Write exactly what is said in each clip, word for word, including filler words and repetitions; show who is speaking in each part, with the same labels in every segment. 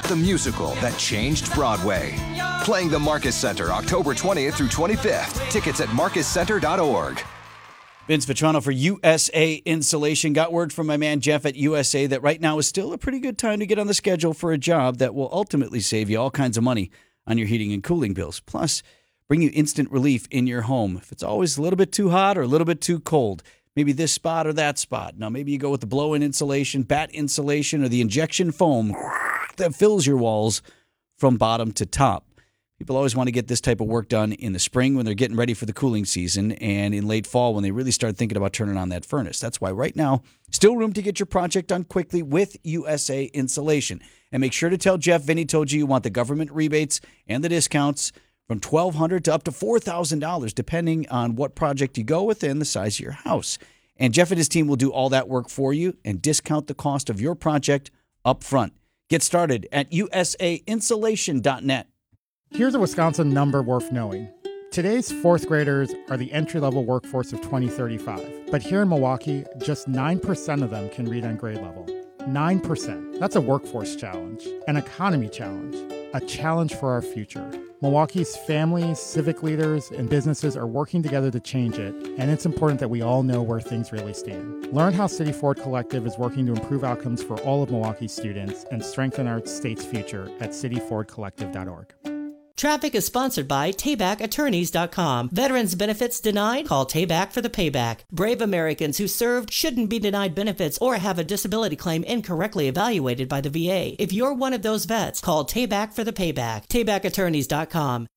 Speaker 1: the musical that changed Broadway. Playing the Marcus Center October twentieth through twenty-fifth. Tickets at marcus center dot org.
Speaker 2: Vince Vitrano for U S A Insulation. Got word from my man Jeff at U S A that right now is still a pretty good time to get on the schedule for a job that will ultimately save you all kinds of money on your heating and cooling bills. Plus, bring you instant relief in your home. If it's always a little bit too hot or a little bit too cold, maybe this spot or that spot. Now, maybe you go with the blow-in insulation, bat insulation, or the injection foam that fills your walls from bottom to top. People always want to get this type of work done in the spring when they're getting ready for the cooling season, and in late fall when they really start thinking about turning on that furnace. That's why right now, still room to get your project done quickly with U S A Insulation. And make sure to tell Jeff Vinny told you you want the government rebates and the discounts from twelve hundred dollars to up to four thousand dollars, depending on what project you go with and the size of your house. And Jeff and his team will do all that work for you and discount the cost of your project up front. Get started at U S A insulation dot net.
Speaker 3: Here's a Wisconsin number worth knowing. Today's fourth graders are the entry-level workforce of twenty thirty-five. But here in Milwaukee, just nine percent of them can read on grade level. nine percent. That's a workforce challenge, an economy challenge, a challenge for our future. Milwaukee's families, civic leaders, and businesses are working together to change it, and it's important that we all know where things really stand. Learn how City Ford Collective is working to improve outcomes for all of Milwaukee's students and strengthen our state's future at city ford collective dot org.
Speaker 4: Traffic is sponsored by Tayback Attorneys dot com. Veterans benefits denied? Call Tayback for the payback. Brave Americans who served shouldn't be denied benefits or have a disability claim incorrectly evaluated by the V A. If you're one of those vets, call Tayback for the payback. Tayback Attorneys dot com.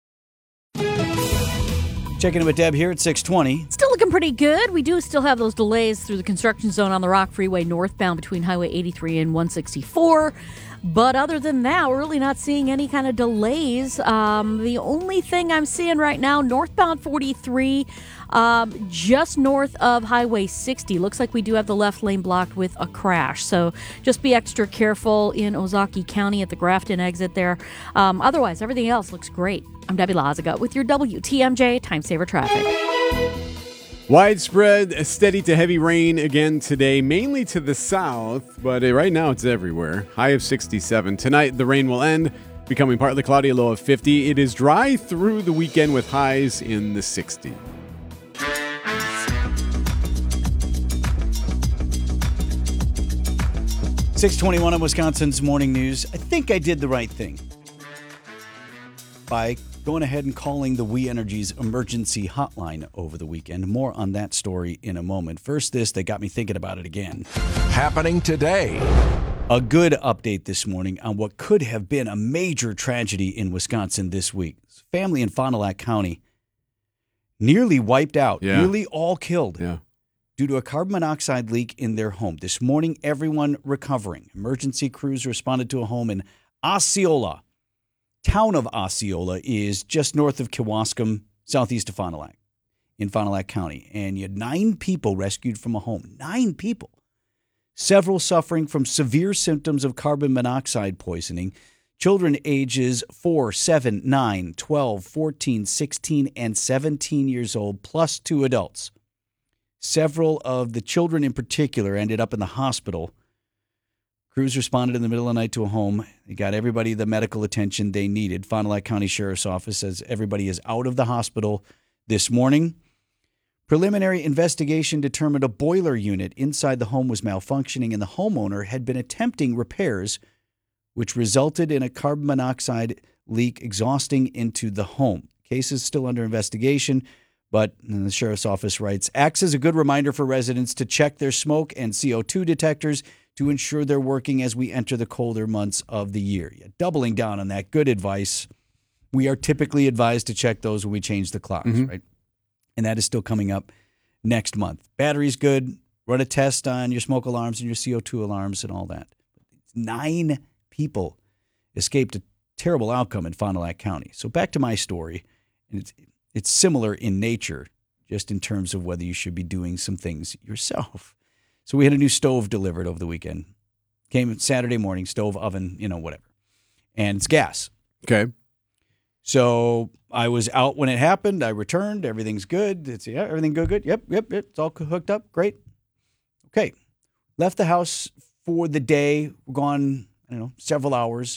Speaker 2: Checking in with Deb here at six twenty.
Speaker 5: Still looking pretty good. We do still have those delays through the construction zone on the Rock Freeway northbound between Highway eighty-three and one sixty-four. But other than that, we're really not seeing any kind of delays. Um, the only thing I'm seeing right now, northbound forty-three, um, just north of Highway sixty. Looks like we do have the left lane blocked with a crash. So just be extra careful in Ozaukee County at the Grafton exit there. Um, otherwise, everything else looks great. I'm Debbie Lazaga with your W T M J Time Saver Traffic.
Speaker 6: Widespread, steady to heavy rain again today, mainly to the south, but right now it's everywhere. High of sixty-seven. Tonight, the rain will end, becoming partly cloudy, a low of fifty. It is dry through the weekend with highs in the sixties.
Speaker 2: six twenty-one on Wisconsin's Morning News. I think I did the right thing by going ahead and calling the We Energies emergency hotline over the weekend. More on that story in a moment. First, this that got me thinking about it again.
Speaker 1: Happening today.
Speaker 2: A good update this morning on what could have been a major tragedy in Wisconsin this week. Family in Fond du Lac County nearly wiped out,
Speaker 6: yeah.
Speaker 2: nearly all killed
Speaker 6: yeah.
Speaker 2: due to a carbon monoxide leak in their home. This morning, everyone recovering. Emergency crews responded to a home in Osceola. Town of Osceola is just north of Kewaskum, southeast of Fond du Lac, in Fond du Lac County. And you had nine people rescued from a home. Nine people. Several suffering from severe symptoms of carbon monoxide poisoning. Children ages four, seven, nine, twelve, fourteen, sixteen, and seventeen years old, plus two adults. Several of the children in particular ended up in the hospital. Crews responded in the middle of the night to a home. They got everybody the medical attention they needed. Fond du Lac County Sheriff's Office says everybody is out of the hospital this morning. Preliminary investigation determined a boiler unit inside the home was malfunctioning and the homeowner had been attempting repairs, which resulted in a carbon monoxide leak exhausting into the home. Case is still under investigation, but the Sheriff's Office writes, acts as a good reminder for residents to check their smoke and C O two detectors to ensure they're working as we enter the colder months of the year. Yeah, doubling down on that good advice. We are typically advised to check those when we change the clocks, mm-hmm. right? And that is still coming up next month. Battery's good. Run a test on your smoke alarms and your C O two alarms and all that. Nine people escaped a terrible outcome in Fond du Lac County. So back to my story. And it's, it's similar in nature, just in terms of whether you should be doing some things yourself. So we had a new stove delivered over the weekend. Came Saturday morning, stove, oven, you know, whatever. And it's gas.
Speaker 6: Okay.
Speaker 2: So I was out when it happened. I returned. Everything's good. It's yeah, everything good, good. Yep, yep, yep. It's all hooked up. Great. Okay. Left the house for the day. We're gone, I don't know, several hours.